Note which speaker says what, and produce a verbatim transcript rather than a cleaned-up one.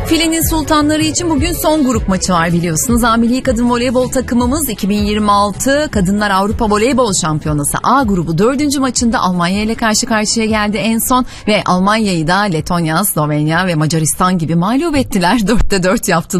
Speaker 1: Filenin sultanları için bugün son grup maçı var biliyorsunuz. A Milli Kadın Voleybol takımımız iki bin yirmi altı Kadınlar Avrupa Voleybol Şampiyonası A grubu dördüncü maçında Almanya ile karşı karşıya geldi en son ve Almanya'yı da Letonya, Slovenya ve Macaristan gibi mağlup ettiler. dörtte dört yaptılar.